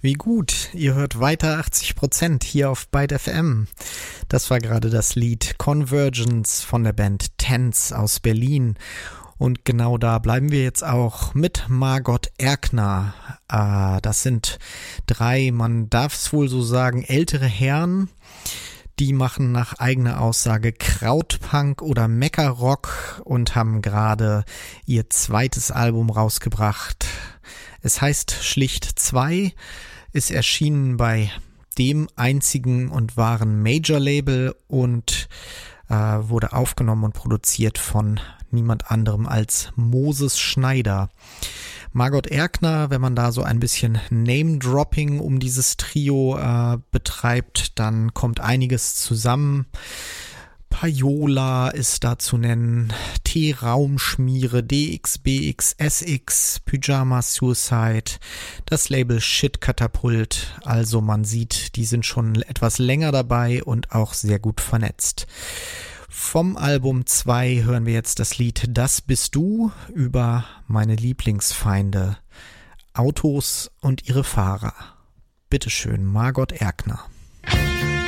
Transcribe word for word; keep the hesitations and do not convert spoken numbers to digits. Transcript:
Wie gut, ihr hört weiter achtzig Prozent hier auf Byte F M. Das war gerade das Lied Convergence von der Band Tense aus Berlin. Und genau da bleiben wir jetzt auch mit Margot Erkner. Äh, das sind drei, man darf es wohl so sagen, ältere Herren. Die machen nach eigener Aussage Krautpunk oder Meckerrock und haben gerade ihr zweites Album rausgebracht. Es heißt schlicht zwei, ist erschienen bei dem einzigen und wahren Major-Label und äh, wurde aufgenommen und produziert von niemand anderem als Moses Schneider. Margot Erkner, wenn man da so ein bisschen Name-Dropping um dieses Trio äh, betreibt, dann kommt einiges zusammen. Payola ist da zu nennen, T-Raumschmiere, D X B X, S X, Pyjama Suicide, das Label Shit Katapult. Also man sieht, die sind schon etwas länger dabei und auch sehr gut vernetzt. Vom Album zwei hören wir jetzt das Lied Das bist du über meine Lieblingsfeinde, Autos und ihre Fahrer. Bitteschön, Margot Erkner.